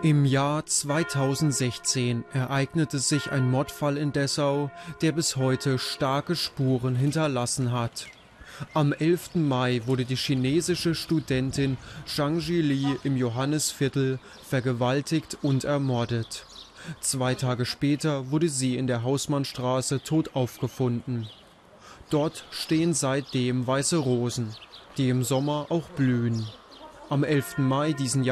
Im Jahr 2016 ereignete sich ein Mordfall in Dessau, der bis heute starke Spuren hinterlassen hat. Am 11. Mai wurde die chinesische Studentin Zhang Jili im Johannisviertel vergewaltigt und ermordet. 2 Tage später wurde sie in der Hausmannstraße tot aufgefunden. Dort stehen seitdem weiße Rosen, die im Sommer auch blühen. Am 11. Mai diesen